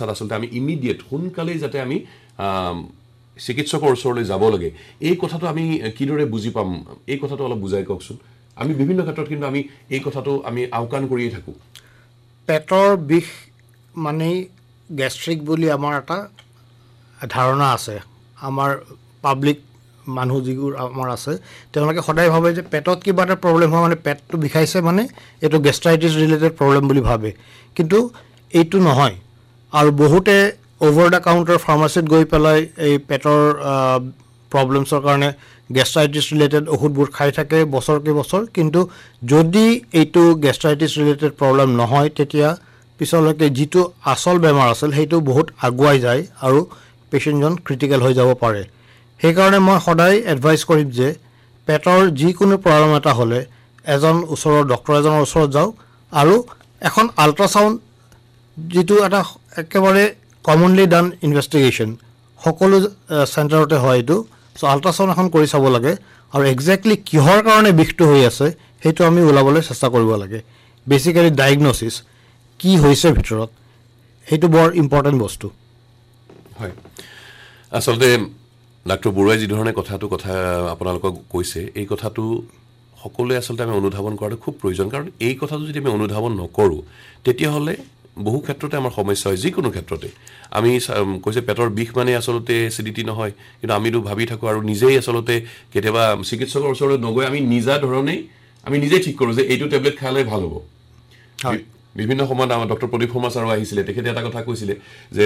অৱস্থাত আচলতে আমি ইমিডিয়েট সোনকালেই যাতে আমি চিকিৎসকৰ ওচৰলৈ যাব লাগে এই কথাটো আমি কিদৰে বুজি পাম এই কথাটো অলপ বুজাই কওকচোন আমি বিভিন্ন ক্ষেত্ৰত কিন্তু আমি এই কথাটো আমি আওকাণ কৰিয়ে থাকোঁ পেটৰ বিষ মানে গ্যাস্ট্ৰিক বুলি আমাৰ এটা ধাৰণা আছে আমাৰ পাব্লিক মানুহ যিবোৰ আমাৰ আছে তেওঁলোকে সদায় ভাবে যে পেটত কিবা এটা প্ৰব্লেম হয় মানে পেটটো বিষাইছে মানে এইটো গেষ্ট্ৰাইটিছ ৰিলেটেড প্ৰব্লেম বুলি ভাবে কিন্তু এইটো নহয় আৰু বহুতে অভাৰ দ্য কাউণ্টাৰ ফাৰ্মাচীত গৈ পেলাই এই পেটৰ প্ৰব্লেমছৰ কাৰণে গেষ্ট্ৰাইটিছ ৰিলেটেড ঔষধবোৰ খাই থাকে বছৰ কিন্তু যদি এইটো গেষ্ট্ৰাইটিছ ৰিলেটেড প্ৰব্লেম নহয় তেতিয়া পিছলৈকে যিটো আচল বেমাৰ আছিল সেইটো বহুত আগুৱাই যায় আৰু পেচেণ্টজন ক্ৰিটিকেল হৈ যাব পাৰে সেইকাৰণে মই সদায় এডভাইচ কৰিম যে পেটৰ যিকোনো প্ৰব্লেম এটা হ'লে এজন ওচৰৰ ডক্তৰ এজনৰ ওচৰত যাওক আৰু এখন আল্ট্ৰাছাউণ্ড যিটো এটা একেবাৰে কমনলি ডান ইনভেষ্টিগেশ্যন সকলো চেণ্টাৰতে হয় এইটো চ' আল্ট্ৰাছাউণ্ড এখন কৰি চাব লাগে আৰু একজেক্টলি কিহৰ কাৰণে বিষটো হৈ আছে সেইটো আমি ওলাবলৈ চেষ্টা কৰিব লাগে বেচিকেলি ডায়েগন'চিছ কি হৈছে ভিতৰত সেইটো বৰ ইম্পৰ্টেণ্ট বস্তু হয় আচলতে ডাক্তৰ বৰুৱাই যি ধৰণে কথা আপোনালোকক কৈছে এই কথাটো সকলোৱে আচলতে আমি অনুধাৱন কৰাটো খুব প্ৰয়োজন কাৰণ এই কথাটো যদি আমি অনুধাৱন নকৰোঁ তেতিয়াহ'লে বহু ক্ষেত্ৰতে আমাৰ সমস্যা হয় যিকোনো ক্ষেত্ৰতে আমি কৈছে পেটৰ বিষ মানে আচলতে এচিডিটি নহয় কিন্তু আমিতো ভাবি থাকোঁ আৰু নিজেই আচলতে কেতিয়াবা চিকিৎসকৰ ওচৰলৈ নগৈ আমি নিজা ধৰণেই আমি নিজেই ঠিক কৰোঁ যে এইটো টেবলেট খালে ভাল হ'ব বিভিন্ন সময়ত আমাৰ ডক্টৰ প্ৰদীপ শৰ্মা ছাৰো আহিছিলে তেখেতে এটা কথা কৈছিলে যে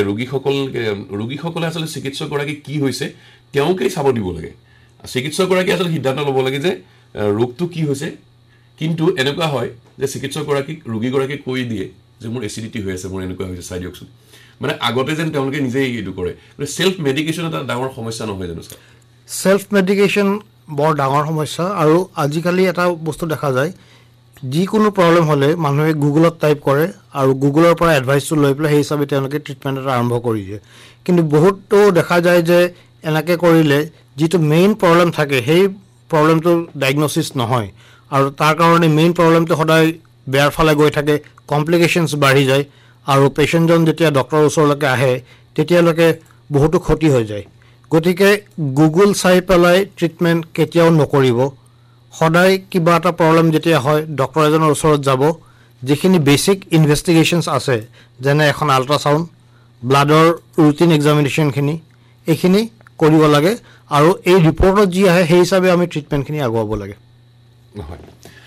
ৰোগীসকলে আচলতে চিকিৎসকগৰাকী কি হৈছে তেওঁকেই চাব দিব লাগে চিকিৎসকগৰাকী আচলতে সিদ্ধান্ত ল'ব লাগে যে ৰোগটো কি হৈছে কিন্তু এনেকুৱা হয় যে চিকিৎসকগৰাকীক ৰোগীগৰাকীক কৈ দিয়ে যে মোৰ এচিডিটি হৈ আছে মোৰ এনেকুৱা হৈছে চাই দিয়কচোন মানে আগতে যেন তেওঁলোকে নিজেই এইটো কৰে সেল্ফ মেডিকেশ্যন এটা ডাঙৰ সমস্যা নহয় জানো ছাৰ সেল্ফ মেডিকেশ্যন বৰ ডাঙৰ সমস্যা আৰু আজিকালি এটা বস্তু দেখা যায় যিকোনো প্ৰব্লেম হ'লে মানুহে গুগলত টাইপ কৰে আৰু গুগলৰ পৰা এডভাইচটো লৈ পেলাই সেই হিচাপে তেওঁলোকে ট্ৰিটমেণ্ট এটা আৰম্ভ কৰি দিয়ে কিন্তু বহুতো দেখা যায় যে এনেকৈ কৰিলে যিটো মেইন প্ৰব্লেম থাকে সেই প্ৰব্লেমটো ডায়েগন'চিছ নহয় আৰু তাৰ কাৰণে মেইন প্ৰব্লেমটো সদায় বেয়াৰ ফালে গৈ থাকে কমপ্লিকেশ্যনছ বাঢ়ি যায় আৰু পেচেণ্টজন যেতিয়া ডক্টৰৰ ওচৰলৈকে আহে তেতিয়ালৈকে বহুতো ক্ষতি হৈ যায় গতিকে গুগল চাই পেলাই ট্ৰিটমেণ্ট কেতিয়াও নকৰিব সদায় কিবা এটা প্ৰব্লেম যেতিয়া হয় ডক্টৰ এজনৰ ওচৰত যাব যিখিনি বেচিক ইনভেষ্টিগেশ্যনছ আছে যেনে এখন আল্ট্ৰাছাউণ্ড ব্লাডৰ ৰুটিন এক্সামিনেশ্যনখিনি এইখিনি কৰিব লাগে আৰু এই ৰিপৰ্টত যি আহে সেই হিচাপে আমি ট্ৰিটমেণ্টখিনি আগুৱাব লাগে হয়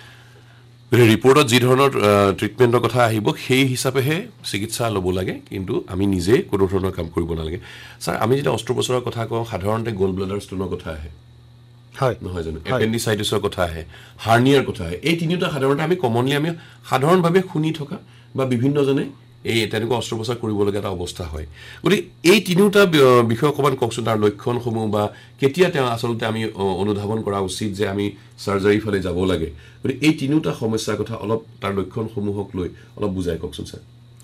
ৰিপৰ্টত যি ধৰণৰ ট্ৰিটমেণ্টৰ কথা আহিব সেই হিচাপেহে চিকিৎসা ল'ব লাগে কিন্তু আমি নিজে কোনো ধৰণৰ কাম কৰিব নালাগে ছাৰ আমি যেতিয়া অস্ত্ৰোপচাৰৰ কথা কওঁ সাধাৰণতে গ'ল ব্লাডাৰ ষ্টোনৰ কথা আহে হয় নহয় জানো এপেণ্ডিচাইটিছৰ কথা আহে হাৰ্নিয়াৰ কথা আহে এই তিনিওটা সাধাৰণতে আমি কমনলি আমি সাধাৰণভাৱে শুনি থকা বা বিভিন্নজনে এই তেনেকুৱা অস্ত্ৰোপচাৰ কৰিবলগীয়া এটা অৱস্থা হয় গতিকে এই তিনিওটা বিষয়ে অকণমান কওকচোন তাৰ লক্ষণসমূহ বা কেতিয়া তেওঁ আচলতে আমি অনুধাৱন কৰা উচিত যে আমি চাৰ্জাৰীৰ ফালে যাব লাগে গতিকে এই তিনিওটা সমস্যাৰ কথা অলপ তাৰ লক্ষণসমূহক লৈ অলপ বুজাই কওকচোন ছাৰ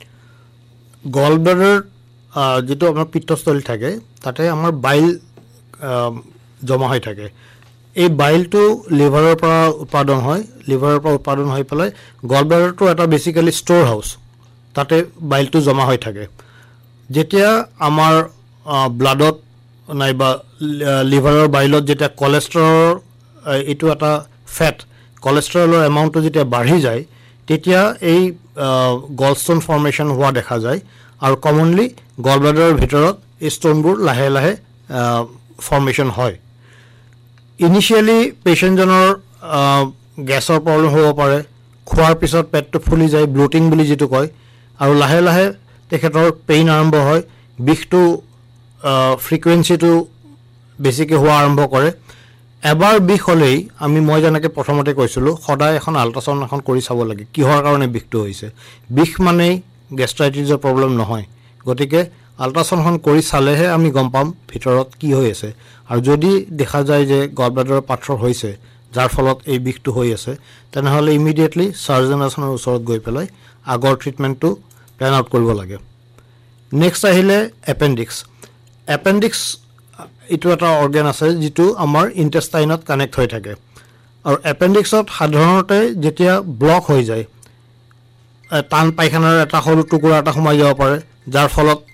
গল ব্লাডাৰ যিটো আমাৰ পিত্তস্থলী থাকে তাতে আমাৰ বাইল জমা হৈ থাকে এই বাইলটো লিভাৰৰ পৰা উৎপাদন হয় লিভাৰৰ পৰা উৎপাদন হৈ পেলাই গল ব্লাডাৰটো এটা বেচিকেলি ষ্ট'ৰ হাউচ তাতে বাইলটো জমা হৈ থাকে যেতিয়া আমাৰ ব্লাডত নাইবা লিভাৰৰ বাইলত যেতিয়া কলেষ্ট্ৰলৰ এইটো এটা ফেট কলেষ্ট্ৰলৰ এমাউণ্টটো যেতিয়া বাঢ়ি যায় তেতিয়া এই গলষ্ট'ন ফৰ্মেশ্যন হোৱা দেখা যায় আৰু কমনলি গল ব্লাডাৰৰ ভিতৰত এই ষ্ট'নবোৰ লাহে লাহে ফৰ্মেশ্যন হয় ইনিচিয়েলি পেচেণ্টজনৰ গেছৰ প্ৰব্লেম হ'ব পাৰে খোৱাৰ পিছত পেটটো ফুলি যায় ব্লটিং বুলি যিটো কয় আৰু লাহে লাহে তেখেতৰ পেইন আৰম্ভ হয় বিষটো ফ্ৰিকুৱেঞ্চিটো বেছিকৈ হোৱা আৰম্ভ কৰে এবাৰ বিষ হ'লেই মই যেনেকৈ প্ৰথমতে কৈছিলোঁ সদায় এখন আল্ট্ৰাছাউণ্ড এখন কৰি চাব লাগে কিহৰ কাৰণে বিষটো হৈছে বিষ মানেই গেষ্ট্ৰাইটিছৰ প্ৰব্লেম নহয় গতিকে আল্ট্ৰাছাউণ্ডখন কৰি চালেহে আমি গম পাম ভিতৰত কি হৈ আছে আৰু যদি দেখা যায় যে গল ব্লাডাৰৰ পাথৰ হৈছে যাৰ ফলত এই বিষটো হৈ আছে তেনেহ'লে ইমিডিয়েটলি চাৰ্জন এজনৰ ওচৰত গৈ পেলাই আগৰ ট্ৰিটমেণ্টটো প্লেন আউট কৰিব লাগে নেক্সট আহিলে এপেণ্ডিক্স এইটো এটা অৰ্গেন আছে যিটো আমাৰ ইণ্টেষ্টাইনত কানেক্ট হৈ থাকে আৰু এপেণ্ডিক্সত সাধাৰণতে যেতিয়া ব্লক হৈ যায় টান পায়খানাৰ এটা সৰু টুকুৰা এটা সোমাই যাব পাৰে যাৰ ফলত